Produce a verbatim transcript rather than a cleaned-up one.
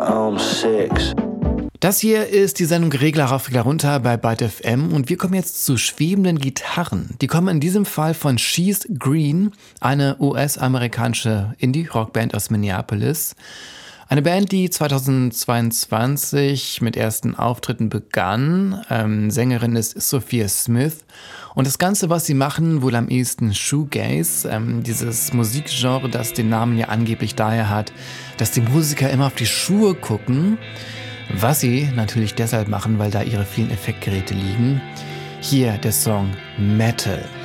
home six. Das hier ist die Sendung Regler rauf, Regler runter bei Byte F M und wir kommen jetzt zu schwebenden Gitarren. Die kommen in diesem Fall von She's Green, eine U S-amerikanische Indie-Rockband aus Minneapolis. Eine Band, die zweitausendzweiundzwanzig mit ersten Auftritten begann. Ähm, Sängerin ist Sophia Smith. Und das Ganze, was sie machen, wohl am ehesten Shoegaze. Ähm, dieses Musikgenre, das den Namen ja angeblich daher hat, dass die Musiker immer auf die Schuhe gucken. Was sie natürlich deshalb machen, weil da ihre vielen Effektgeräte liegen. Hier der Song Metal.